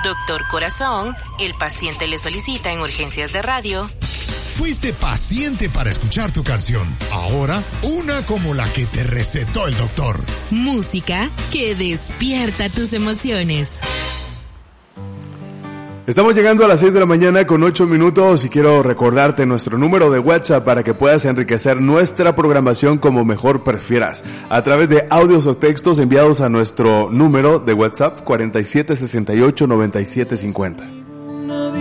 Doctor Corazón, el paciente le solicita en urgencias de radio. Fuiste paciente para escuchar tu canción. Ahora, una como la que te recetó el doctor. Música que despierta tus emociones. Estamos llegando a las 6 de la mañana con 8 minutos y quiero recordarte nuestro número de WhatsApp para que puedas enriquecer nuestra programación como mejor prefieras a través de audios o textos enviados a nuestro número de WhatsApp 4768-9750.